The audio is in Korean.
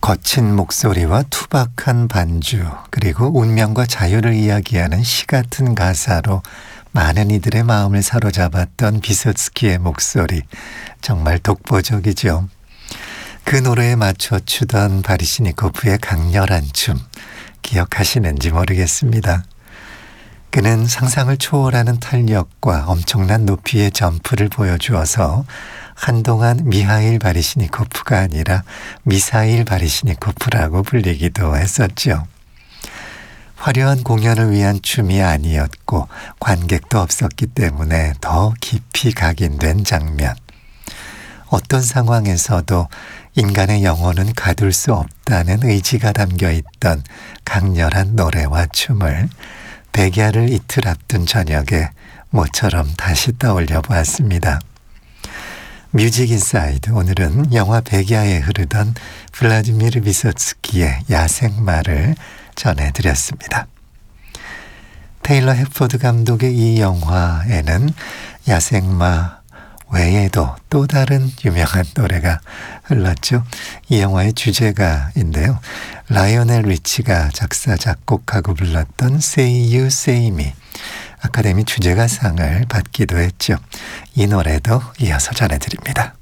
거친 목소리와 투박한 반주, 그리고 운명과 자유를 이야기하는 시 같은 가사로 많은 이들의 마음을 사로잡았던 비소츠키의 목소리, 정말 독보적이죠. 그 노래에 맞춰 추던 바리시니코프의 강렬한 춤, 기억하시는지 모르겠습니다. 그는 상상을 초월하는 탄력과 엄청난 높이의 점프를 보여주어서 한동안 미하일 바리시니코프가 아니라 미사일 바리시니코프라고 불리기도 했었죠. 화려한 공연을 위한 춤이 아니었고 관객도 없었기 때문에 더 깊이 각인된 장면. 어떤 상황에서도 인간의 영혼은 가둘 수 없다는 의지가 담겨있던 강렬한 노래와 춤을 백야를 이틀 앞둔 저녁에 모처럼 다시 떠올려 보았습니다. 뮤직 인사이드, 오늘은 영화 백야에 흐르던 블라디미르 비소츠키의 야생마를 전해드렸습니다. 테일러 헵포드 감독의 이 영화에는 야생마 외에도 또 다른 유명한 노래가 흘렀죠. 이 영화의 주제가인데요. 라이오넬 리치가 작사 작곡하고 불렀던 Say You Say Me, 아카데미 주제가상을 받기도 했죠. 이 노래도 이어서 전해드립니다.